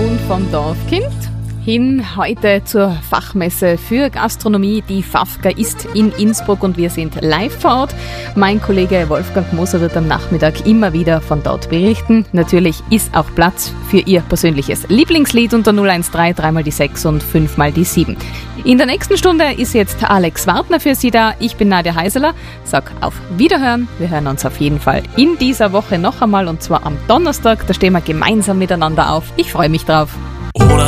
und vom Dorfkind hin heute zur Fachmesse für Gastronomie. Die FAFGA ist in Innsbruck und wir sind live vor Ort. Mein Kollege Wolfgang Moser wird am Nachmittag immer wieder von dort berichten. Natürlich ist auch Platz für Ihr persönliches Lieblingslied unter 013 3 die 6 und 5 die 7. In der nächsten Stunde ist jetzt Alex Wartner für Sie da. Ich bin Nadja Heiseler. Sag auf Wiederhören. Wir hören uns auf jeden Fall in dieser Woche noch einmal und zwar am Donnerstag. Da stehen wir gemeinsam miteinander auf. Ich freue mich drauf. Oder